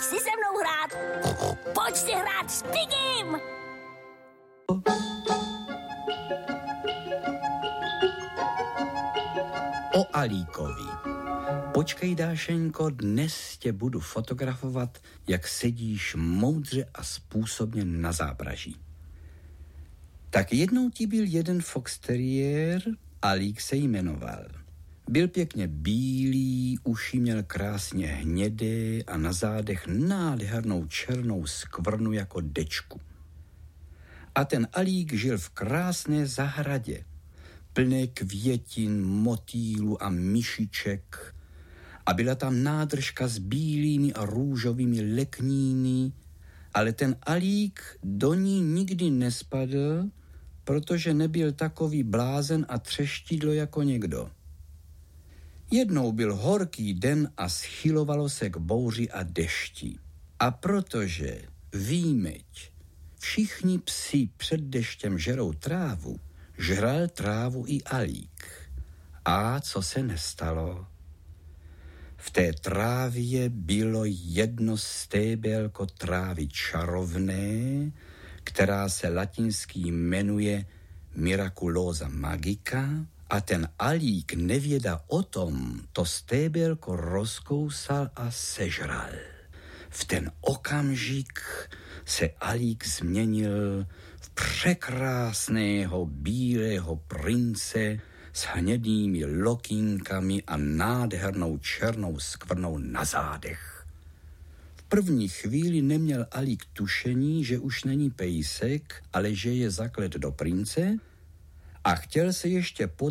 Chceš si se mnou hrát? Pojď si hrát s Pigim! O Alíkovi. Počkej, Dášeňko, dnes tě budu fotografovat, jak sedíš moudře a způsobně na zábraží. Tak jednou ti byl jeden fox terrier, Alík se jmenoval. Byl pěkně bílý, uši měl krásně hnědé a na zádech nádhernou černou skvrnu jako dečku. A ten Alík žil v krásné zahradě, plné květin, motýlů a myšiček, a byla tam nádržka s bílými a růžovými lekníny, ale ten Alík do ní nikdy nespadl, protože nebyl takový blázen a třeštidlo jako někdo. Jednou byl horký den a schylovalo se k bouři a dešti. A protože, výjmeť, všichni psi před deštěm žerou trávu, žral trávu i Alík. A co se nestalo? V té trávě bylo jedno stébelko trávy čarovné, která se latinsky jmenuje Miraculosa magica, a ten Alík nevěda o tom to stébelko rozkousal a sežral. V ten okamžik se Alík změnil v překrásného bílého prince s hnědými lokýnkami a nádhernou černou skvrnou na zádech. V první chvíli neměl Alík tušení, že už není pejsek, ale že je zaklet do prince, a chtěl se ještě